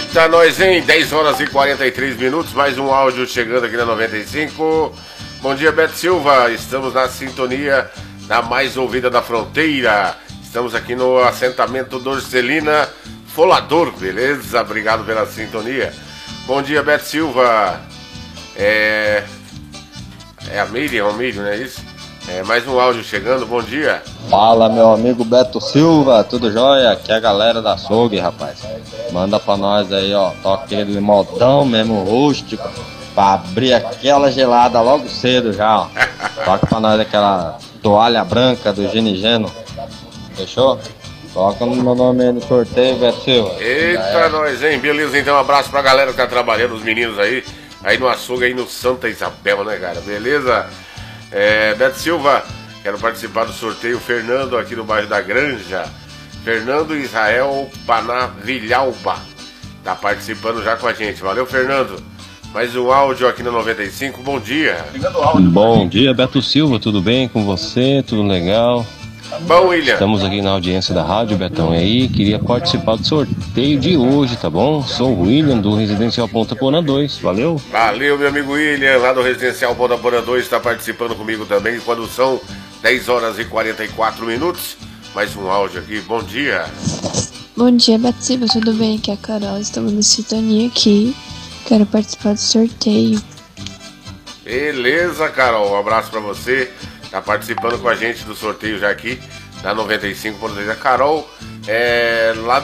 Eita, nós em 10 horas e 43 minutos, mais um áudio chegando aqui na 95. Bom dia, Beto Silva, estamos na sintonia da mais ouvida da fronteira. Estamos aqui no assentamento Dorcelina Folador, beleza? Obrigado pela sintonia. Bom dia, Beto Silva. É a Miriam, não é isso? Mais um áudio chegando, bom dia. Fala, meu amigo Beto Silva, tudo jóia? Aqui é a galera da açougue, rapaz. Manda pra nós aí, ó, toca aquele modão mesmo rústico, pra abrir aquela gelada logo cedo já, ó. Toca pra nós aquela toalha branca do Ginigeno, fechou? Toca no meu nome aí no sorteio, Beto Silva. Eita, nós, hein? Beleza, então, um abraço pra galera que tá trabalhando, os meninos aí no açougue, aí no Santa Isabel, né, cara? Beleza? Beto Silva, quero participar do sorteio. Fernando, aqui no bairro da Granja. Fernando Israel Panavilhalba tá participando já com a gente. Valeu, Fernando. Mais um áudio aqui no 95. Bom dia. Bom dia, Beto Silva. Tudo bem com você? Tudo legal? Bom, William. Estamos aqui na audiência da Rádio Betão. E aí, queria participar do sorteio de hoje, tá bom? Sou o William, do Residencial Ponta Porã 2. Valeu? Valeu, meu amigo William, lá do Residencial Ponta Porã 2, está participando comigo também, quando são 10 horas e 44 minutos. Mais um áudio aqui, bom dia. Bom dia, Beto Silva, tudo bem? Aqui é a Carol, estamos na sintonia aqui. Quero participar do sorteio. Beleza, Carol, um abraço pra você. Tá participando com a gente do sorteio já aqui, da 95. A Carol, lá